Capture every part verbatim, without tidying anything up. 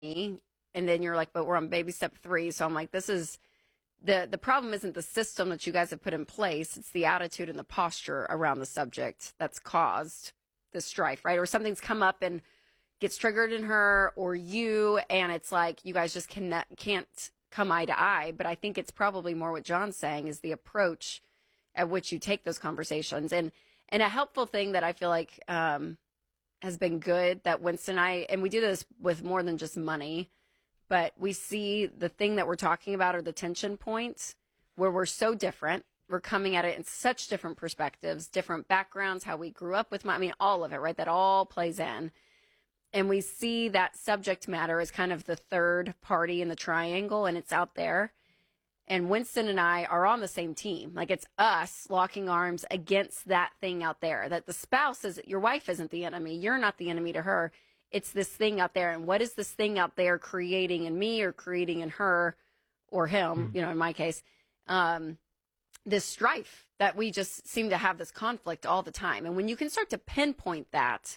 and then you're like, but we're on baby step three. So I'm like, this is the the problem isn't the system that you guys have put in place. It's the attitude and the posture around the subject that's caused the strife, right? Or something's come up and gets triggered in her or you, and it's like you guys just cannot, can't come eye to eye. But I think it's probably more what John's saying is the approach at which you take those conversations. And and a helpful thing that I feel like um, has been good that Winston and I, and we do this with more than just money, but we see the thing that we're talking about are the tension points where we're so different. We're coming at it in such different perspectives, different backgrounds, how we grew up with money. I mean, all of it, right? That all plays in. And we see that subject matter as kind of the third party in the triangle, and it's out there. And Winston and I are on the same team. Like, it's us locking arms against that thing out there, that the spouse is, your wife isn't the enemy. You're not the enemy to her. It's this thing out there. And what is this thing out there creating in me or creating in her or him, mm-hmm. you know, in my case, um, this strife that we just seem to have this conflict all the time. And when you can start to pinpoint that,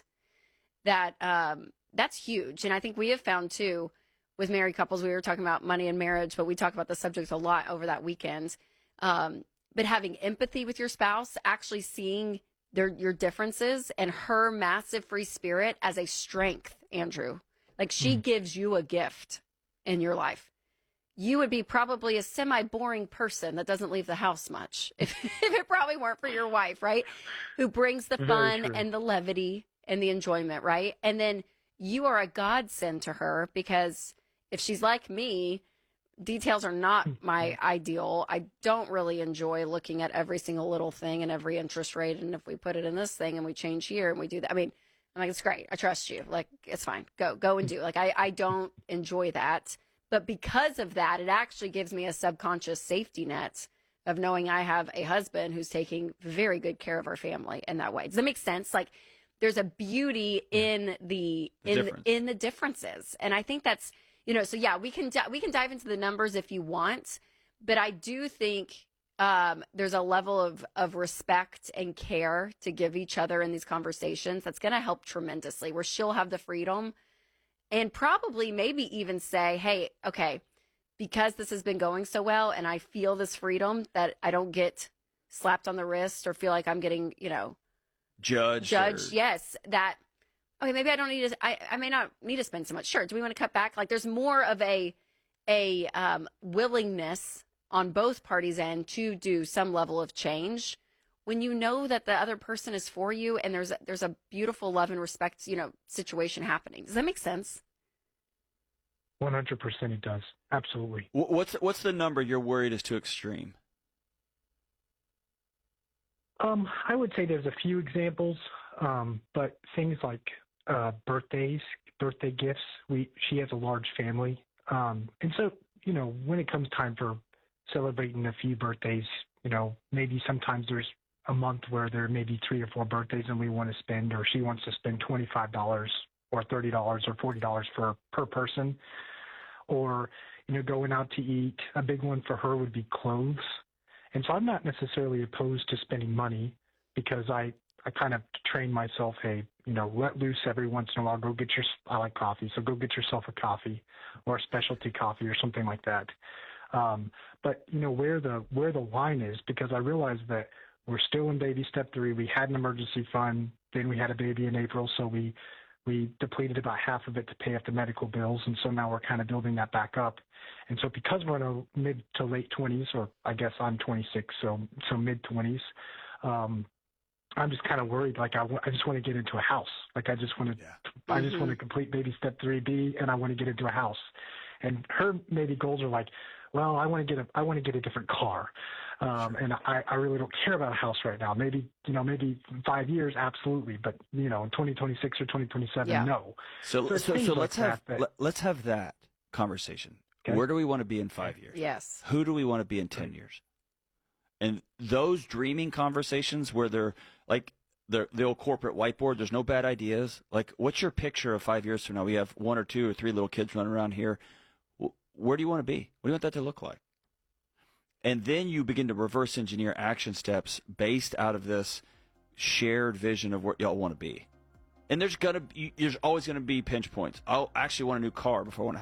that um, that's huge. And I think we have found, too, with married couples, we were talking about money and marriage, but we talk about the subject a lot over that weekend. Um, but having empathy with your spouse, actually seeing their your differences and her massive free spirit as a strength, Andrew. Like, she mm. gives you a gift in your life. You would be probably a semi-boring person that doesn't leave the house much if, if it probably weren't for your wife, right? Who brings the fun and the levity and the enjoyment, right? And then you are a godsend to her because if she's like me, details are not my ideal. I don't really enjoy looking at every single little thing and every interest rate. And if we put it in this thing and we change here and we do that, I mean, I'm like, it's great. I trust you. Like, it's fine. Go, go and do. Like, I, I don't enjoy that. But because of that, it actually gives me a subconscious safety net of knowing I have a husband who's taking very good care of our family in that way. Does that make sense? Like, there's a beauty in the, the in difference. in the differences, and I think that's, you know. So yeah, we can di- we can dive into the numbers if you want, but I do think um, there's a level of of respect and care to give each other in these conversations that's going to help tremendously. Where she'll have the freedom, and probably maybe even say, "Hey, okay, because this has been going so well, and I feel this freedom that I don't get slapped on the wrist or feel like I'm getting, you know." Judge, Judge, or... yes. That, okay, maybe I don't need to, I, I may not need to spend so much. Sure. Do we want to cut back? Like, there's more of a, a um, willingness on both parties' end to do some level of change when you know that the other person is for you and there's a, there's a beautiful love and respect, you know, situation happening. Does that make sense? one hundred percent it does. Absolutely. What's, what's the number you're worried is too extreme? Um, I would say there's a few examples, um, but things like uh, birthdays, birthday gifts. We she has a large family, um, and so you know when it comes time for celebrating a few birthdays, you know maybe sometimes there's a month where there may be three or four birthdays, and we want to spend, or she wants to spend twenty-five dollars or thirty dollars or forty dollars for per person, or you know going out to eat. A big one for her would be clothes. And so I'm not necessarily opposed to spending money because I, I kind of train myself, hey, you know, let loose every once in a while. Go get your, I like coffee, so go get yourself a coffee or a specialty coffee or something like that. Um, but, you know, where the where the line is, because I realize that we're still in baby step three. We had an emergency fund. Then we had a baby in April, so we we depleted about half of it to pay off the medical bills, and so now we're kind of building that back up. And so because we're in a mid to late twenties, or I guess I'm twenty-six, so so mid twenties, um, I'm just kind of worried. Like I, w- I just want to get into a house. Like I just want to, yeah. I just mm-hmm. want to complete baby step three B, and I want to get into a house. And her maybe goals are like, well, I want to get a, I want to get a different car. Um, and I, I really don't care about a house right now. Maybe, you know, maybe five years, absolutely. But, you know, in twenty twenty-six or twenty twenty-seven, yeah. no. So, so, so, so let's like have, that, that, let's have that conversation. Okay. Where do we want to be in five years? Yes. Who do we want to be in ten years? And those dreaming conversations where they're like the, the old corporate whiteboard, there's no bad ideas. Like, what's your picture of five years from now? We have one or two or three little kids running around here. Where do you want to be? What do you want that to look like? And then you begin to reverse engineer action steps based out of this shared vision of where y'all want to be. And there's gonna be, there's always gonna be pinch points. I actually want a new car before I want to have